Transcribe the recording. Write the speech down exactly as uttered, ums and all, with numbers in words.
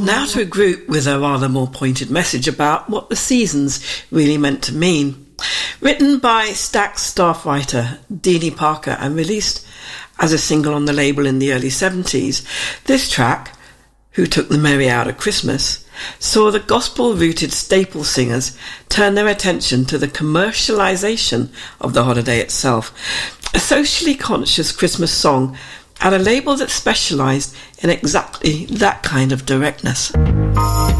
Now to a group with a rather more pointed message about what the seasons really meant to mean. Written by Stax staff writer Deanie Parker and released as a single on the label in the early seventies, this track, Who Took the Merry Out of Christmas, saw the gospel-rooted staple singers turn their attention to the commercialisation of the holiday itself, a socially conscious Christmas song at a label that specialised in exactly that kind of directness.